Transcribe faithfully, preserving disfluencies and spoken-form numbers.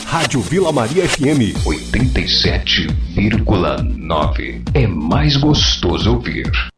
Rádio Vila Maria F M oitenta e sete vírgula nove. É mais gostoso ouvir.